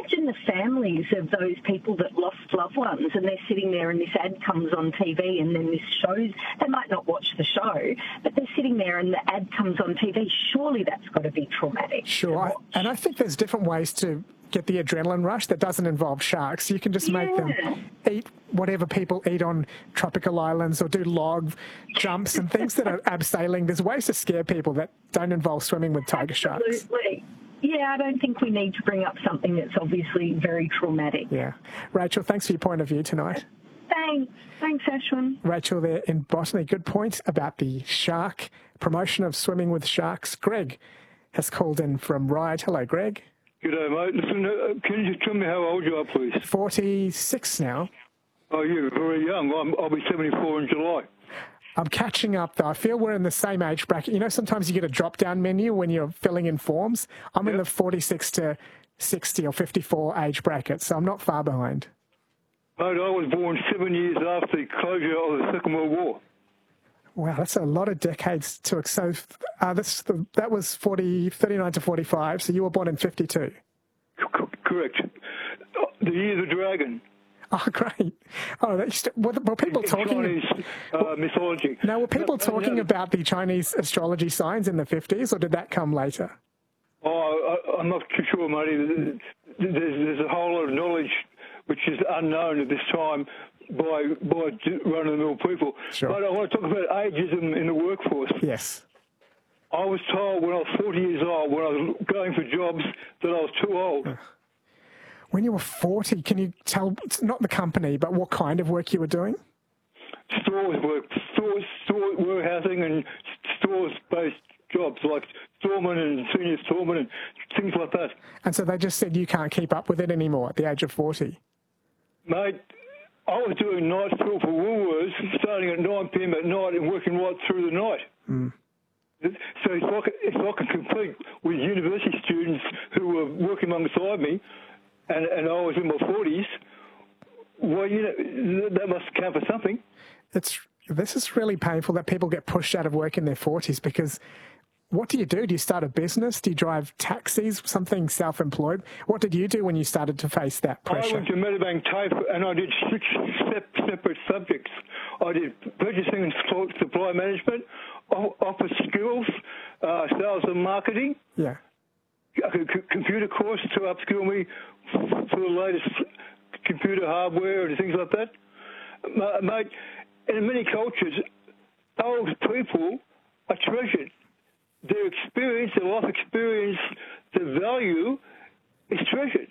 imagine the families of those people that lost loved ones and they're sitting there and this ad comes on TV and then this shows, they might not watch the show, but they're sitting there and the ad comes on TV. Surely that's got to be traumatic. Sure, and I think there's different ways to get the adrenaline rush that doesn't involve sharks. You can just make them eat whatever people eat on tropical islands or do log jumps and things that are abseiling. There's ways to scare people that don't involve swimming with tiger sharks. Absolutely. Yeah, I don't think we need to bring up something that's obviously very traumatic. Yeah. Rachel, thanks for your point of view tonight. Thanks, Ashwin. Rachel there in Botany. Good point about the shark promotion of swimming with sharks. Greg has called in from Ryde. Hello, Greg. G'day, mate. Listen, can you just tell me how old you are, please? 46 now. Oh, you're very young. I'll be 74 in July. I'm catching up, though. I feel we're in the same age bracket. You know, sometimes you get a drop-down menu when you're filling in forms. I'm in the 46 to 60 or 54 age bracket, so I'm not far behind. Mate, I was born 7 years after the closure of the Second World War. Wow, that's a lot of decades to... So that was 39 to 45, so you were born in 52. Correct. The year of the dragon. Oh, great. Oh, were people talking... Chinese mythology. Now, were people talking about the Chinese astrology signs in the 50s, or did that come later? Oh, I'm not too sure, mate. There's a whole lot of knowledge which is unknown at this time by run-of-the-mill people. Sure. But I want to talk about ageism in the workforce. Yes. I was told when I was 40 years old, when I was going for jobs, that I was too old. When you were 40, can you tell, not the company, but what kind of work you were doing? Stores work, store warehousing and stores-based jobs like storeman and senior storeman and things like that. And so they just said you can't keep up with it anymore at the age of 40? Mate, I was doing night school for Woolworths, starting at 9 p.m. at night and working right through the night. Mm. So if I could compete with university students who were working alongside me, and I was in my 40s, well, you know, that must count for something. This is really painful that people get pushed out of work in their 40s, because what do? Do you start a business? Do you drive taxis, something self-employed? What did you do when you started to face that pressure? I went to Medibank TAFE and I did 6 separate subjects. I did purchasing and supply management, office skills, sales and marketing. Yeah. A computer course to upskill me for the latest computer hardware and things like that. Mate, in many cultures, old people are treasured. Their experience, their life experience, their value is treasured.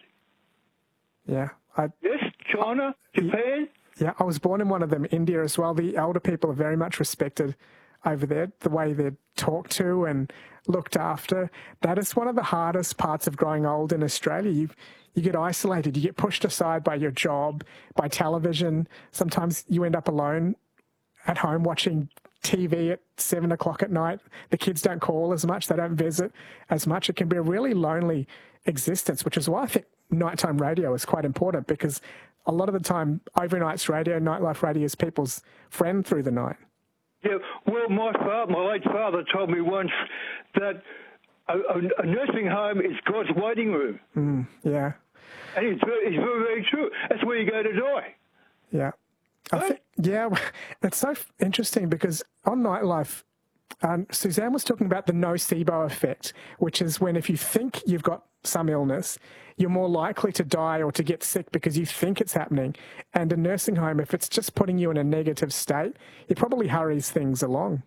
Yeah. Yes, China, Japan. Yeah, I was born in one of them, India as well. The elder people are very much respected over there, the way they're talked to and looked after. That is one of the hardest parts of growing old in Australia. You get isolated, you get pushed aside by your job, by television. Sometimes you end up alone at home watching TV at 7 o'clock at night. The kids don't call as much, they don't visit as much. It can be a really lonely existence, which is why I think nighttime radio is quite important, because a lot of the time, overnight radio, nightlife radio is people's friend through the night. Yeah, well, my late father told me once that a nursing home is God's waiting room. Yeah. And it's very, very true. That's where you go to die. Yeah. It's so interesting because on Nightlife, Suzanne was talking about the nocebo effect, which is when if you think you've got some illness, you're more likely to die or to get sick because you think it's happening. And a nursing home, if it's just putting you in a negative state, it probably hurries things along.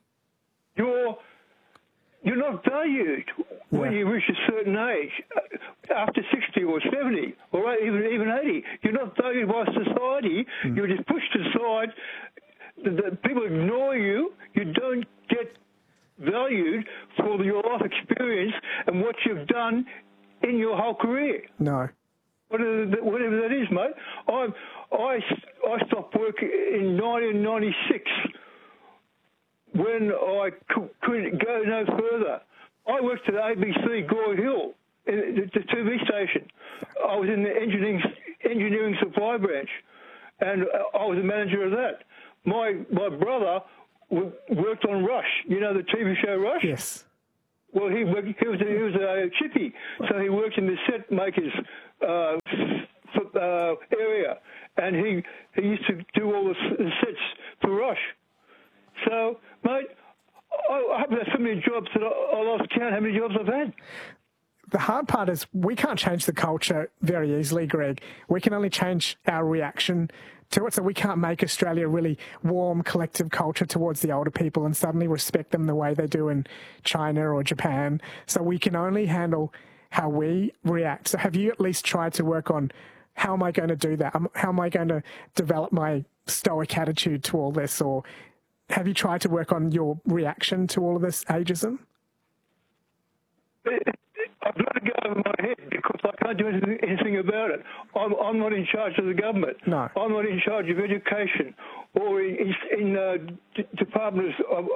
You're not valued when you reach a certain age. After 60 or 70 or even 80, you're not valued by society. You're just pushed aside. The people ignore you. You don't get valued for your life experience and what you've done in your whole career. No. Whatever that is, mate. I stopped work in 1996 when I couldn't go no further. I worked at ABC Gore Hill, the TV station. I was in the engineering supply branch, and I was the manager of that. My brother worked on Rush. You know the TV show Rush? Yes. Well, he was a chippy, so he worked in the set makers area, and he used to do all the sets for Rush. So, mate, I haven't had so many jobs that I lost count how many jobs I've had. The hard part is we can't change the culture very easily, Greg. We can only change our reaction to it. So we can't make Australia a really warm, collective culture towards the older people and suddenly respect them the way they do in China or Japan. So we can only handle how we react. So have you at least tried to work on how am I going to do that? How am I going to develop my stoic attitude to all this? Or have you tried to work on your reaction to all of this ageism? I've let it go over my head because I can't do anything about it. I'm not in charge of the government. No. I'm not in charge of education or in departments of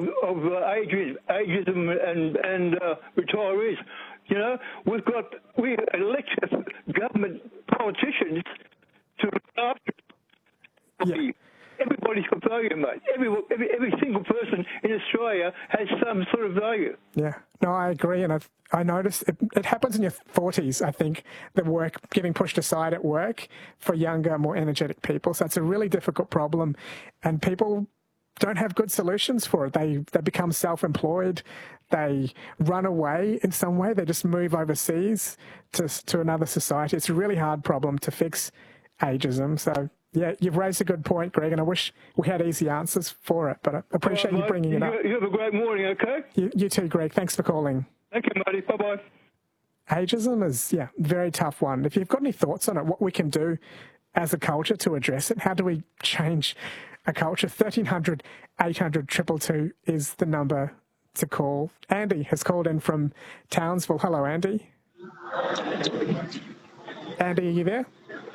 ageism and retirees. You know, we elect government politicians to look after. Yeah. Everybody's got value, mate. Every single person in Australia has some sort of value. Yeah, no, I agree. And I noticed it happens in your 40s, I think, the work getting pushed aside at work for younger, more energetic people. So it's a really difficult problem. And people don't have good solutions for it. They become self-employed. They run away in some way. They just move overseas to another society. It's a really hard problem to fix ageism. So, yeah, you've raised a good point, Greg, and I wish we had easy answers for it, but I appreciate you bringing it up. You have a great morning, okay? You too, Greg. Thanks for calling. Thank you, Marty. Bye-bye. Ageism is, a very tough one. If you've got any thoughts on it, what we can do as a culture to address it, how do we change a culture? 1300 800 222 is the number to call. Andy has called in from Townsville. Hello, Andy. Andy, are you there?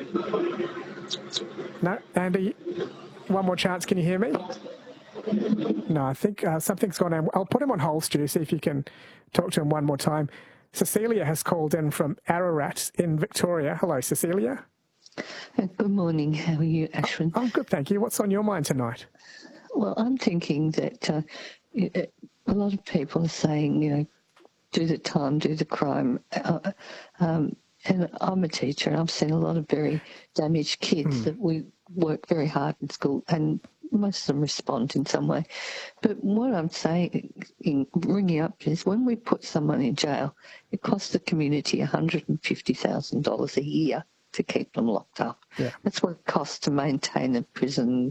No, Andy, one more chance. Can you hear me? No, I think something's gone on. I'll put him on hold, Stu, see if you can talk to him one more time. Cecilia has called in from Ararat in Victoria. Hello, Cecilia. Good morning. How are you, Ashwin? I'm good, thank you. What's on your mind tonight? Well, I'm thinking that a lot of people are saying, do the time, do the crime. And I'm a teacher, and I've seen a lot of very damaged kids that we work very hard in school, and most of them respond in some way. But what I'm saying, bringing up, is when we put someone in jail, it costs the community $150,000 a year to keep them locked up. Yeah. That's what it costs to maintain a prison,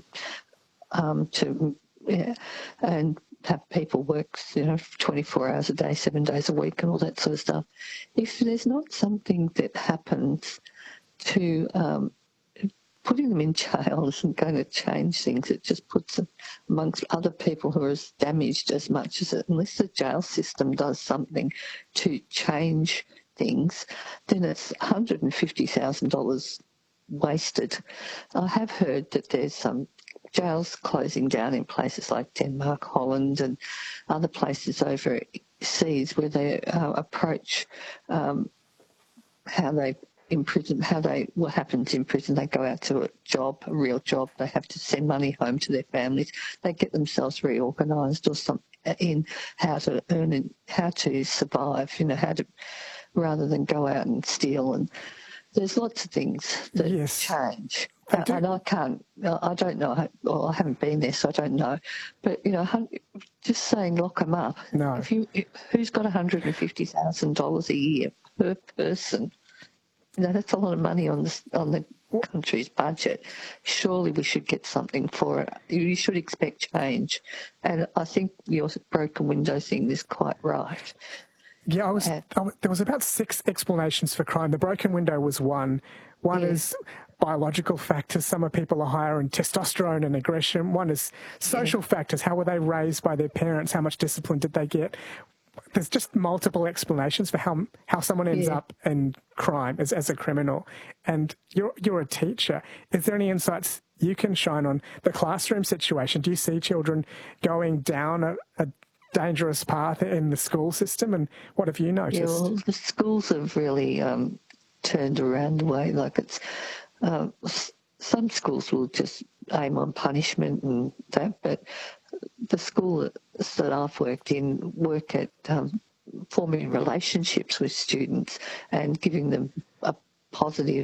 and have people work, 24 hours a day, 7 days a week and all that sort of stuff. If there's not something that happens to putting them in jail isn't going to change things. It just puts them amongst other people who are as damaged as much as it. Unless the jail system does something to change things, then it's $150,000 wasted. I have heard that there's some jails closing down in places like Denmark, Holland and other places overseas where they approach what happens in prison. They go out to a real job. They have to send money home to their families. They get themselves reorganised or something in how to earn and how to survive, rather than go out and steal. And there's lots of things that change. And I don't know, well, I haven't been there, so I don't know. But, just saying lock them up. No. Who's got $150,000 a year per person? That's a lot of money on the country's budget. Surely we should get something for it. You should expect change. And I think your broken window thing is quite right. Yeah, there was about 6 explanations for crime. The broken window was one. One is biological factors. Some people are higher in testosterone and aggression. One is social factors. How were they raised by their parents? How much discipline did they get? There's just multiple explanations for how someone ends up in crime as a criminal. And you're a teacher. Is there any insights you can shine on the classroom situation? Do you see children going down a dangerous path in the school system? And what have you noticed? Yeah, well, the schools have really turned around the way. Like it's some schools will just aim on punishment and that, but the school that I've worked in work at forming relationships with students and giving them a positive